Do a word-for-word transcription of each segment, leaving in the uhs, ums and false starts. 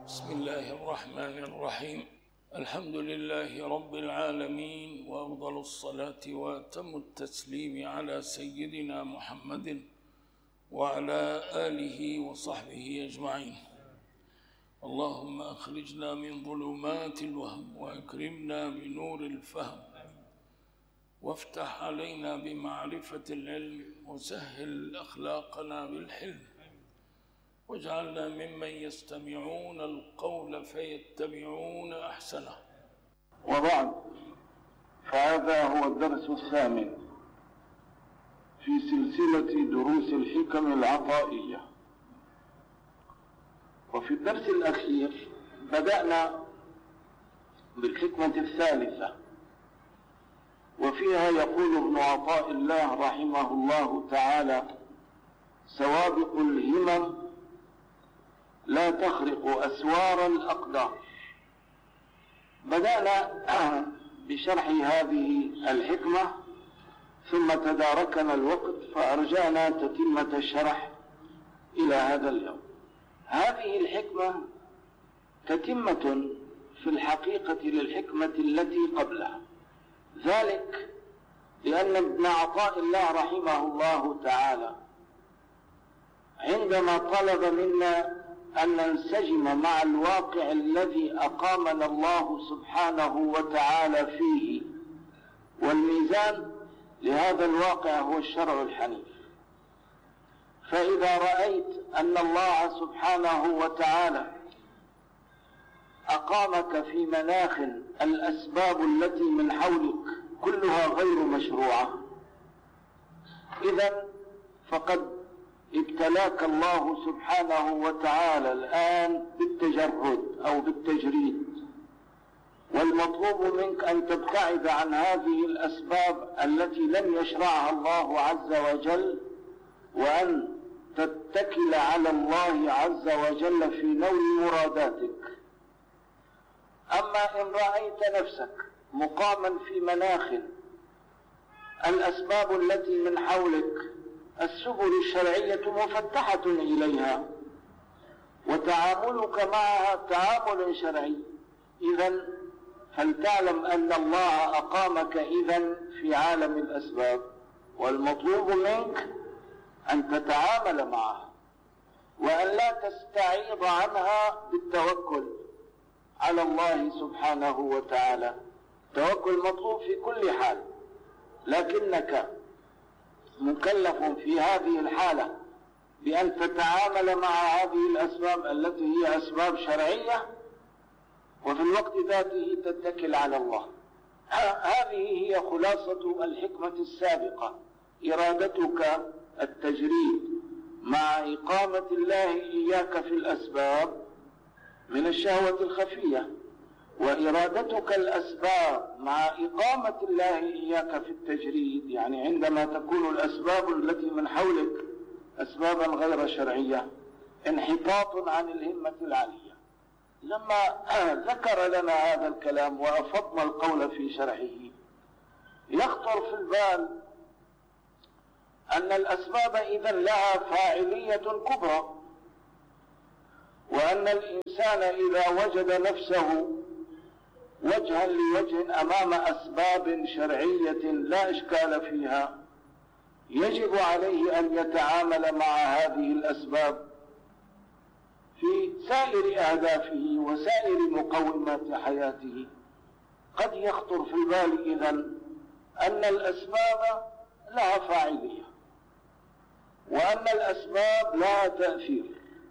بسم الله الرحمن الرحيم. الحمد لله رب العالمين، وأفضل الصلاة وأتم التسليم على سيدنا محمد وعلى آله وصحبه أجمعين. اللهم أخرجنا من ظلمات الوهم وأكرمنا بنور الفهم، وافتح علينا بمعرفة العلم، وسهل أخلاقنا بالحلم، واجعلنا ممن يستمعون القول فيتبعون أحسنه. وبعد، فهذا هو الدرس الثامن في سلسلة دروس الحكم العطائية. وفي الدرس الأخير بدأنا بالحكمة الثالثة، وفيها يقول ابن عطاء الله رحمه الله تعالى: سوابق الهمم لا تخرق أسوار الأقدار. بدأنا بشرح هذه الحكمة، ثم تداركنا الوقت فأرجعنا تتمة الشرح إلى هذا اليوم. هذه الحكمة تتمة في الحقيقة للحكمة التي قبلها، ذلك لأن ابن عطاء الله رحمه الله تعالى عندما طلب منا أن ننسجم مع الواقع الذي أقامنا الله سبحانه وتعالى فيه، والميزان لهذا الواقع هو الشرع الحنيف. فإذا رأيت أن الله سبحانه وتعالى أقامك في مناخ الأسباب التي من حولك كلها غير مشروعة، إذن فقد ابتلاك الله سبحانه وتعالى الآن بالتجرد أو بالتجريد، والمطلوب منك أن تبتعد عن هذه الأسباب التي لم يشرعها الله عز وجل، وأن تتكل على الله عز وجل في نول مراداتك. أما إن رأيت نفسك مقاما في مناخ الأسباب التي من حولك السبل الشرعية مفتحة إليها، وتعاملك معها تعامل شرعي، إذن فلتعلم أن الله أقامك إذن في عالم الأسباب، والمطلوب منك أن تتعامل معها، وأن لا تستعيض عنها بالتوكل على الله سبحانه وتعالى. التوكل مطلوب في كل حال، لكنك مكلف في هذه الحالة بأن تتعامل مع هذه الأسباب التي هي أسباب شرعية، وفي الوقت ذاته تتكل على الله. هذه هي خلاصة الحكمة السابقة: إرادتك التجريد مع إقامة الله إياك في الأسباب من الشهوة الخفية، وإرادتك الأسباب مع إقامة الله إياك في التجريد، يعني عندما تكون الأسباب التي من حولك أسبابا غير شرعية، انحطاط عن الهمة العالية. لما ذكر لنا هذا الكلام وأفضنا القول في شرحه، يخطر في البال أن الأسباب إذن لها فاعلية كبرى، وأن الإنسان إذا وجد نفسه وجها لوجه أمام أسباب شرعية لا إشكال فيها، يجب عليه أن يتعامل مع هذه الأسباب في سائر أهدافه وسائر مقومات حياته. قد يخطر في البال إذن أن الأسباب لها فاعلية، وأن الأسباب لها تأثير،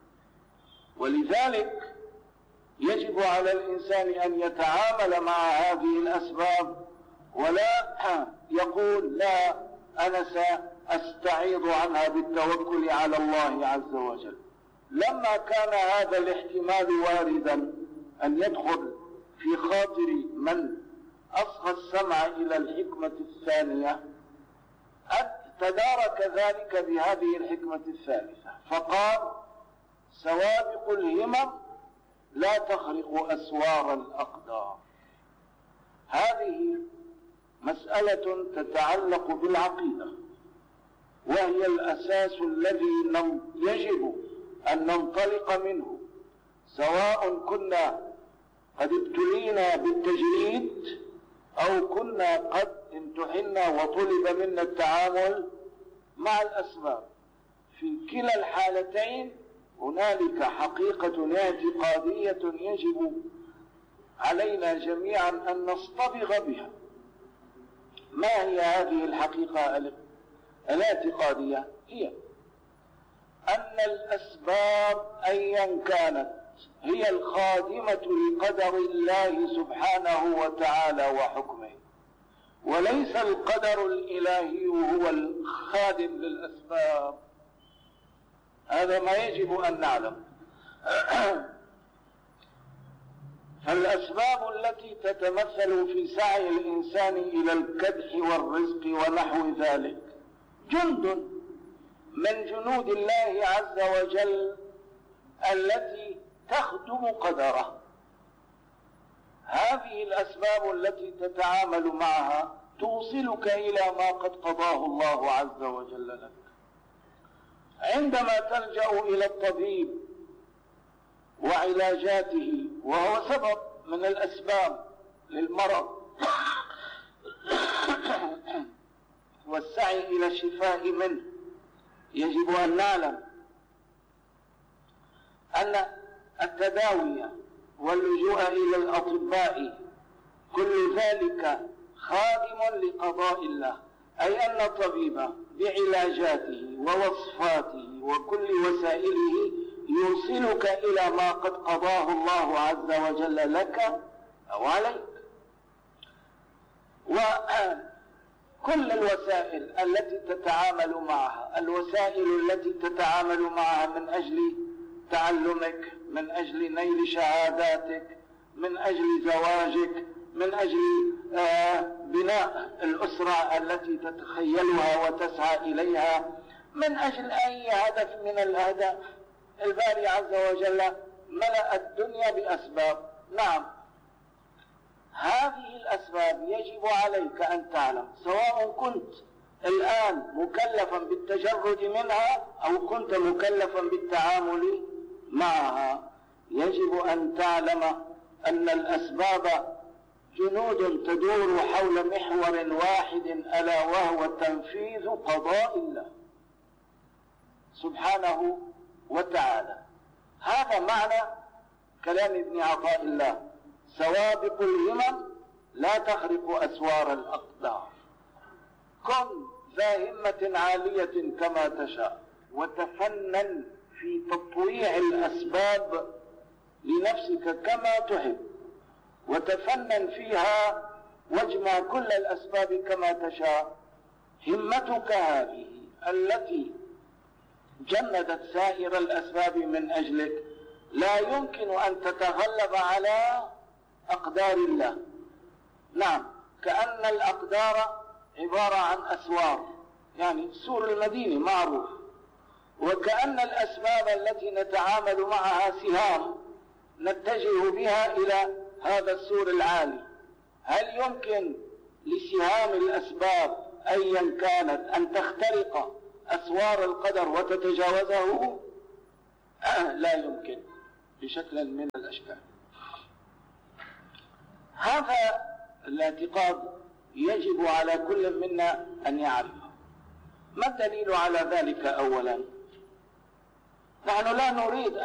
ولذلك يجب على الإنسان أن يتعامل مع هذه الأسباب، ولا يقول لا أنا سأستعيض عنها بالتوكل على الله عز وجل. لما كان هذا الاحتمال واردا أن يدخل في خاطر من أصغى السمع إلى الحكمة الثانية، تدارك ذلك بهذه الحكمة الثالثة، فقال: سوابق الهمم لا تخرق أسوار الأقدار. هذه مسألة تتعلق بالعقيدة، وهي الأساس الذي يجب أن ننطلق منه سواء كنا قد ابتلينا بالتجريد أو كنا قد امتحنا وطلب منا التعامل مع الأسباب. في كلا الحالتين هنالك حقيقة اعتقادية يجب علينا جميعا أن نصطبغ بها. ما هي هذه الحقيقة الاعتقادية؟ هي أن الأسباب أيا كانت هي الخادمة لقدر الله سبحانه وتعالى وحكمه، وليس القدر الإلهي هو الخادم للأسباب. هذا ما يجب أن نعلم. فالأسباب التي تتمثل في سعي الإنسان إلى الكدح والرزق ونحو ذلك جند من جنود الله عز وجل التي تخدم قدره. هذه الأسباب التي تتعامل معها توصلك إلى ما قد قضاه الله عز وجل لك. عندما تلجأ إلى الطبيب وعلاجاته وهو سبب من الأسباب للمرض والسعي إلى الشفاء منه، يجب أن نعلم أن التداوي واللجوء إلى الأطباء كل ذلك خادم لقضاء الله، أي أن الطبيب بعلاجاته ووصفاته وكل وسائله يوصلك إلى ما قد قضاه الله عز وجل لك أو عليك. وكل الوسائل التي تتعامل معها، الوسائل التي تتعامل معها من أجل تعلمك، من أجل نيل شهاداتك، من أجل زواجك، من أجل آه بناء الأسرة التي تتخيلها وتسعى إليها، من أجل أي هدف من الأهداف. الباري عز وجل ملأ الدنيا بأسباب. نعم، هذه الأسباب يجب عليك أن تعلم، سواء كنت الآن مكلفا بالتجرد منها أو كنت مكلفا بالتعامل معها، يجب أن تعلم أن الأسباب جنود تدور حول محور واحد، ألا وهو تنفيذ قضاء الله سبحانه وتعالى. هذا معنى كلام ابن عطاء الله: سوابق الهمم لا تخرق أسوار الأقدار. كن ذا همة عالية كما تشاء، وتفنن في تطويع الأسباب لنفسك كما تحب، وتفنن فيها واجمع كل الأسباب كما تشاء. همتك هذه التي جندت سائر الأسباب من أجلك لا يمكن أن تتغلب على أقدار الله. نعم، كأن الأقدار عبارة عن أسوار، يعني سور المدينة معروف، وكأن الأسباب التي نتعامل معها سهام نتجه بها إلى هذا السور العالي. هل يمكن لسهام الأسباب أيا كانت أن تخترق أسوار القدر وتتجاوزه؟ آه لا يمكن بشكل من الأشكال. هذا الاعتقاد يجب على كل منا أن يعرفه. ما الدليل على ذلك؟ أولا، نحن لا نريد